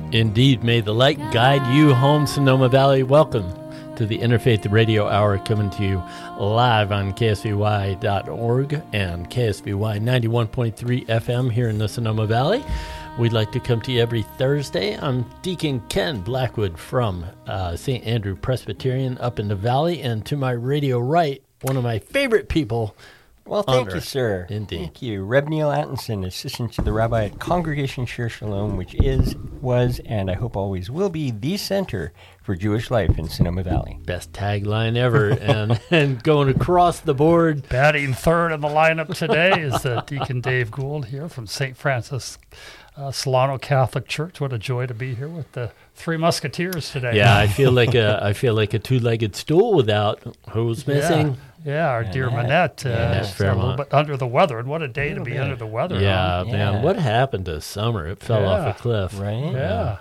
Indeed, may the light guide you home, Sonoma Valley. Welcome to the Interfaith Radio Hour, coming to you live on KSVY.org and KSVY 91.3 FM here in the Sonoma Valley. We'd like to come to you every Thursday. I'm Deacon Ken Blackwood from St. Andrew Presbyterian up in the valley, and to my radio right, one of my favorite people. Well, thank you, sir. Indeed. Thank you. Reb Neil Atkinson, assistant to the rabbi at Congregation Shir Shalom, which was, and I hope always will be, the center for Jewish life in Sonoma Valley. Best tagline ever, and going across the board. Batting third in the lineup today is Deacon Dave Gould here from St. Francis Solano Catholic Church. What a joy to be here with the Three Musketeers today. Yeah, I feel like a two-legged stool without who's missing. Yeah, our dear Manette is a little bit under the weather, and what a day to be under the weather. Yeah, man, what happened to summer? It fell off a cliff. Right? Yeah.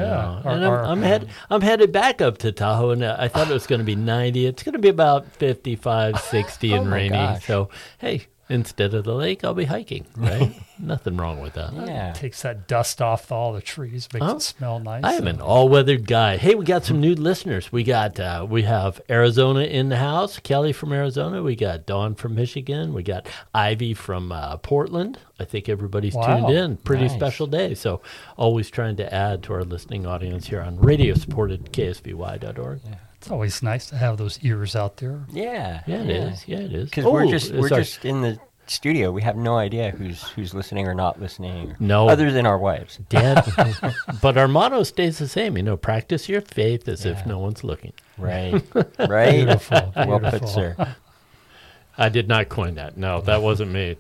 And I'm headed back up to Tahoe, and I thought it was going to be 90. It's going to be about 55, 60 and rainy. Gosh. So, hey, instead of the lake, I'll be hiking, right? Nothing wrong with that. Yeah. Takes that dust off all the trees, makes it smell nice. I am an all-weathered guy. Hey, we got some new listeners. We have Arizona in the house, Kelly from Arizona. We got Dawn from Michigan. We got Ivy from Portland. I think everybody's tuned in. Pretty special day. So always trying to add to our listening audience here on radio-supported KSVY.org. Yeah. It's always nice to have those ears out there. Yeah. It is. Yeah, it is. Because we're just in the studio. We have no idea who's listening or not listening. No. Other than our wives. Dad. But our motto stays the same. Practice your faith as if no one's looking. Right. Right. Beautiful. Well put, sir. I did not coin that. No, that wasn't me.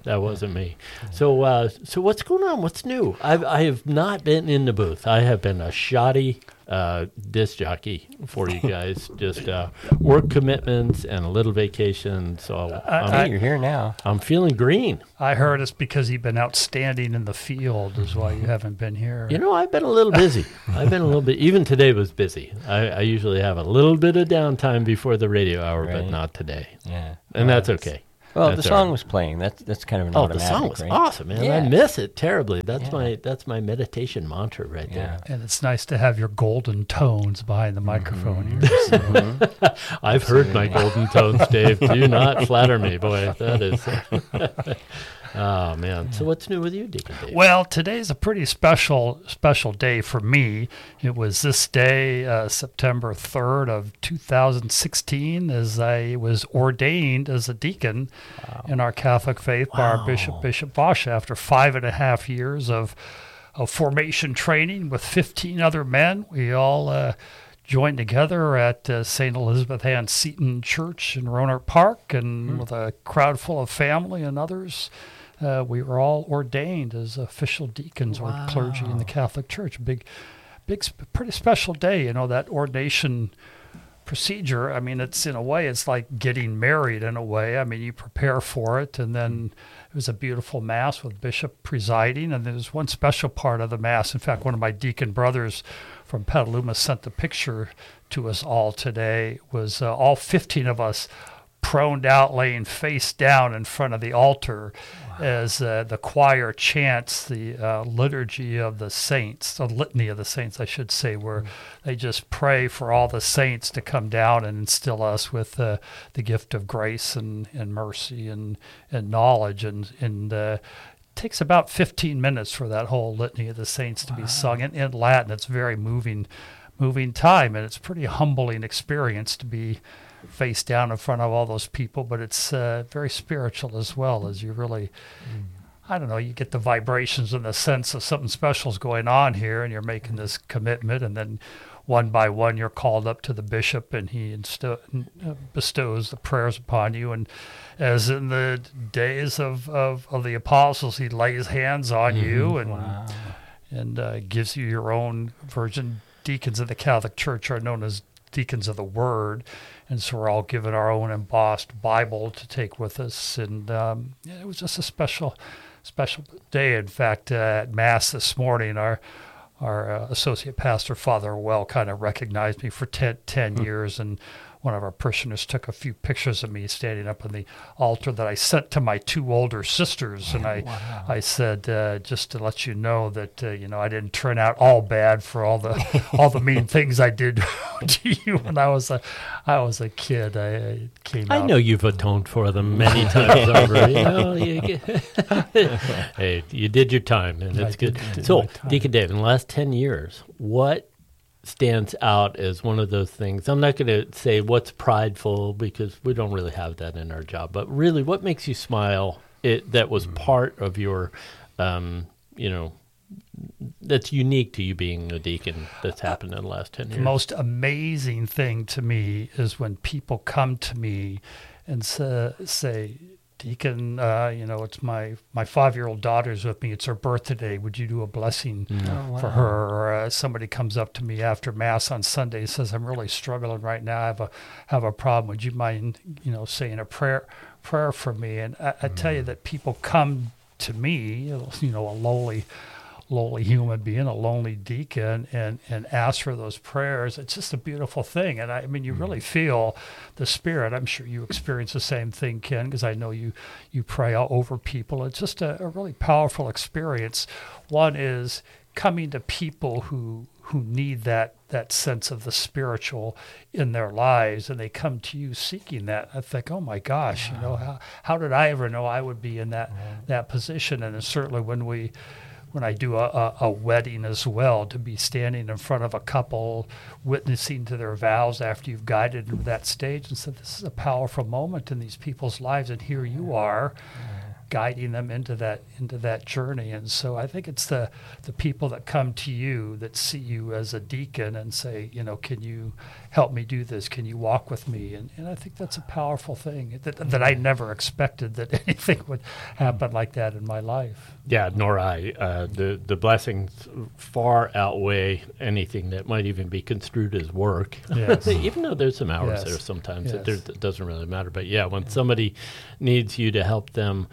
So what's going on? What's new? I have not been in the booth. I have been a shoddy disc jockey for you guys. Just work commitments and a little vacation. So You're here now. I'm feeling green. I heard it's because you've been outstanding in the field is why you haven't been here. I've been a little busy. Even today was busy. I usually have a little bit of downtime before the radio hour, but not today. Yeah. And that's okay. Well, the song was playing. That's kind of an automatic, the song was right? awesome, man. Yeah. I miss it terribly. That's my meditation mantra right there. And it's nice to have your golden tones behind the microphone here. So. I've heard my golden tones, Dave. Do not flatter me, boy. That is... Oh, man. So what's new with you, Deacon Dave? Well, today's a pretty special day for me. It was this day, September 3rd of 2016, as I was ordained as a deacon in our Catholic faith by our Bishop Bosch after 5.5 years of formation training with 15 other men. We all joined together at St. Elizabeth Ann Seton Church in Roanoke Park, and with a crowd full of family and others. We were all ordained as official deacons or clergy in the Catholic Church. Pretty special day, that ordination procedure. I mean, it's in a way, it's like getting married in a way. I mean, you prepare for it, and then it was a beautiful Mass with Bishop presiding, and there's one special part of the Mass. In fact, one of my deacon brothers from Petaluma sent the picture to us all today. Was all 15 of us proned out, laying face down in front of the altar as the choir chants the liturgy of the saints, the litany of the saints, I should say, where they just pray for all the saints to come down and instill us with the gift of grace and mercy and knowledge. And takes about 15 minutes for that whole litany of the saints to be sung in Latin. It's very moving time, and it's a pretty humbling experience to be face down in front of all those people, but it's very spiritual as well, as you really, I don't know, you get the vibrations and the sense of something special is going on here, and you're making this commitment, and then one by one you're called up to the bishop, and he bestows the prayers upon you, and as in the days of the apostles, he lays hands on you and gives you your own version. Deacons of the Catholic Church are known as deacons of the Word, and so we're all given our own embossed Bible to take with us, and it was just a special day. In fact, at Mass this morning, our associate pastor, Father Well, kind of recognized me for 10 years, and one of our parishioners took a few pictures of me standing up on the altar that I sent to my two older sisters, and I said just to let you know that I didn't turn out all bad for all the mean things I did to you when I was a kid. I came out. I know you've atoned for them many times over. Hey, you did your time, and it's good. So, Deacon Dave, in the last 10 years, what stands out as one of those things? I'm not going to say what's prideful, because we don't really have that in our job, but really what makes you smile that was part of your, that's unique to you being a deacon that's happened in the last 10 years? The most amazing thing to me is when people come to me and say, Deacon, it's my 5-year-old daughter's with me. It's her birthday today. Would you do a blessing for her? Or somebody comes up to me after Mass on Sunday and says, I'm really struggling right now. I have a problem. Would you mind, saying a prayer for me? And I tell you that people come to me, a lowly human being, a lonely deacon, and ask for those prayers. It's just a beautiful thing. And you really feel the Spirit. I'm sure you experience the same thing, Ken, because I know you pray over people. It's just a really powerful experience. One is coming to people who need that sense of the spiritual in their lives, and they come to you seeking that. I think, oh my gosh, how did I ever know I would be in that position? And certainly when I do a wedding as well, to be standing in front of a couple, witnessing to their vows after you've guided them to that stage and said, this is a powerful moment in these people's lives, and here you are guiding them into that journey. And so I think it's the people that come to you, that see you as a deacon and say, can you help me do this? Can you walk with me? And I think that's a powerful thing that I never expected that anything would happen like that in my life. Yeah, nor I. The blessings far outweigh anything that might even be construed as work. Yes. Even though there's some hours there sometimes, it doesn't really matter. But yeah, when somebody needs you to help them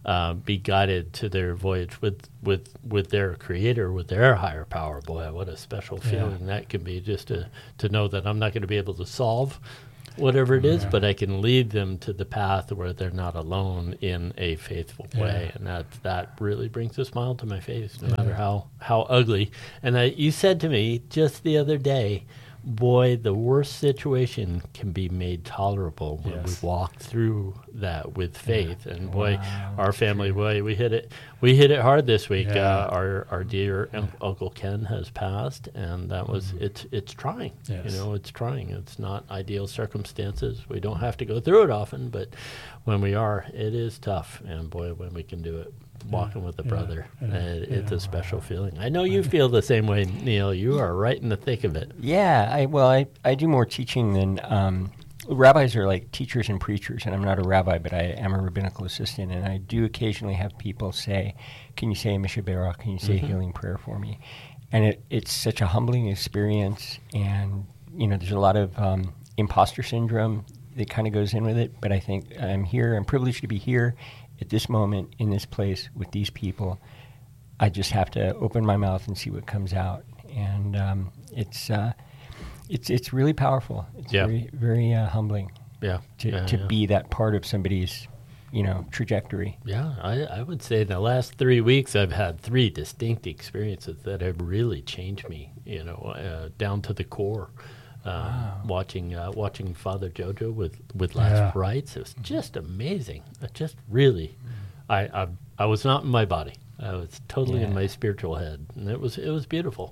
be guided to their voyage with their Creator, with their higher power, boy, what a special feeling that can be, just to know that I'm not going to be able to solve whatever it is, but I can lead them to the path where they're not alone in a faithful way. And that really brings a smile to my face, no matter how ugly. And you said to me just the other day, boy, the worst situation can be made tolerable when we walk through that with faith. And boy, our family, we hit it hard this week. Our dear Uncle Ken has passed, and that was it's trying. It's trying. It's not ideal circumstances. We don't have to go through it often, but when we are, it is tough. And boy, when we can do it, walking with a brother, it's a special feeling. I know you feel the same way, Neil. You are right in the thick of it. Yeah, I do more teaching than rabbis are like teachers and preachers, and I'm not a rabbi, but I am a rabbinical assistant, and I do occasionally have people say, can you say a Misha Berach? Can you say a healing prayer for me? And it's such a humbling experience, and there's a lot of imposter syndrome that kind of goes in with it, but I think I'm privileged to be here at this moment, in this place, with these people. I just have to open my mouth and see what comes out, and it's really powerful. It's very, very humbling. To be that part of somebody's, trajectory. Yeah, I would say in the last 3 weeks I've had 3 distinct experiences that have really changed me. Down to the core. Watching Father Jojo with last rites, it was just amazing. It just really, I was not in my body. I was totally in my spiritual head, and it was beautiful.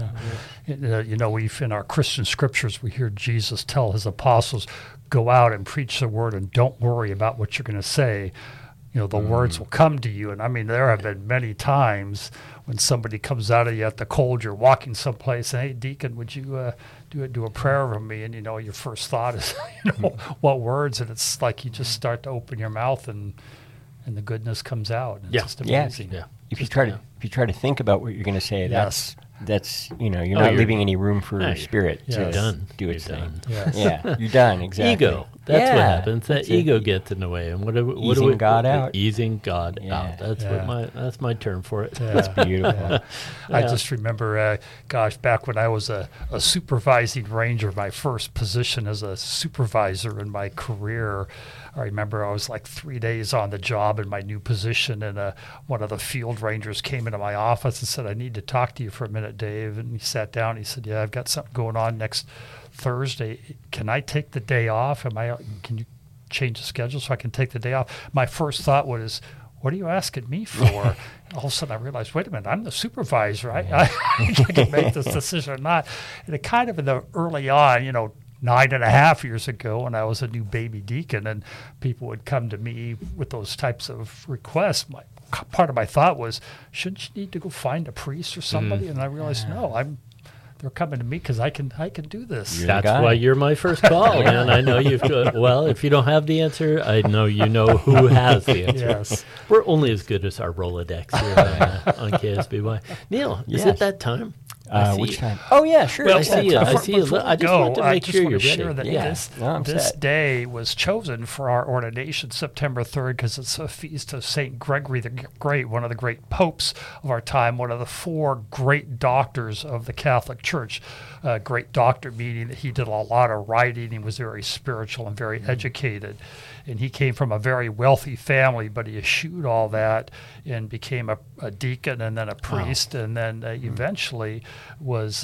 In our Christian scriptures, we hear Jesus tell his apostles, "Go out and preach the word, and don't worry about what you're going to say. The words will come to you." And there have been many times when somebody comes out of you at the cold, you're walking someplace, and, hey, Deacon, would you do a prayer over me? And your first thought is, what words? And it's like you just start to open your mouth, and the goodness comes out. It's just amazing. Yeah. If you try to think about what you're going to say, that's you're not leaving any room for spirit to done. do its thing. Yes. Yeah, you're done. Exactly. Ego. That's what Yeah, happens. That that's ego it. gets in the way. And what do we Easing God out. Easing God Yeah. out. That's Yeah. that's my term for it. Yeah. That's beautiful. I just remember, back when I was a supervising ranger, my first position as a supervisor in my career, I remember I was like 3 days on the job in my new position, and one of the field rangers came into my office and said, "I need to talk to you for a minute, Dave." And he sat down. He said, "Yeah, I've got something going on next Thursday. Can I take the day off? Can you change the schedule so I can take the day off?" My first thought was, "What are you asking me for?" All of a sudden I realized, wait a minute, I'm the supervisor. I can make this decision or not. And it kind of in the early on, 9.5 years ago, when I was a new baby deacon and people would come to me with those types of requests, part of my thought was, shouldn't you need to go find a priest or somebody? And I realized, no, they're coming to me because I can do this. You're the That's guy. why you're my first call, man. I know you've got, well, if you don't have the answer, I know you know who has the answer. Yes. We're only as good as our Rolodex here on KSBY. Neil, is Yes. it that time? I see Which you. time? Oh, yeah, sure. Well, I it's see that you. time. I see you. I just want to make sure you're ready. Share that Yeah. No, I'm this set. day was chosen for our ordination, September 3rd, because it's a feast of St. Gregory the Great, one of the great popes of our time, one of the 4 great doctors of the Catholic Church. Great doctor meaning that he did a lot of writing. He was very spiritual and very educated. And he came from a very wealthy family, but he eschewed all that and became a deacon and then a priest, and then eventually was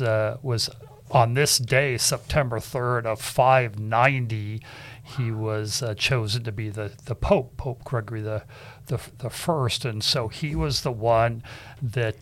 on this day, September 3rd of 590, he was chosen to be the Pope, Pope Gregory the first. And so he was the one that,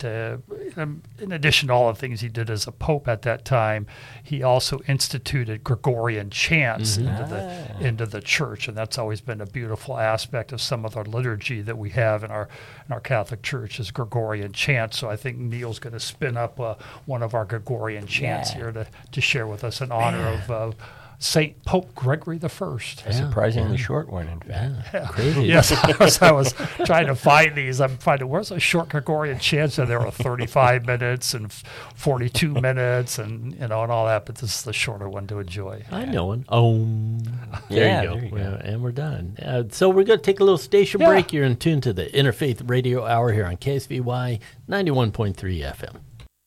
in addition to all the things he did as a pope at that time, he also instituted Gregorian chants into the church, and that's always been a beautiful aspect of some of the liturgy that we have in our Catholic Church is Gregorian chants. So I think Neil's going to spin up one of our Gregorian chants here to share with us in honor of Saint Pope Gregory the First. A surprisingly short one, in fact. Yeah. Crazy. Yes, as I was trying to find these, I'm finding where's a short Gregorian chants, and there were 35 minutes and 42 minutes and all that, but this is the shorter one to enjoy. I know one. There Yeah, you go. there you go. Yeah, and we're done. So we're going to take a little station break. You're in tune to the Interfaith Radio Hour here on KSVY 91.3 FM.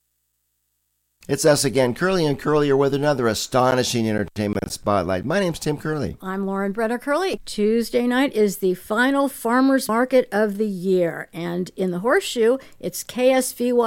It's us again, Curly and Curlier, with another astonishing entertainment spotlight. My name's Tim Curley. I'm Lauren Brenner Curley. Tuesday night is the final farmers market of the year, and in the Horseshoe, it's KSVY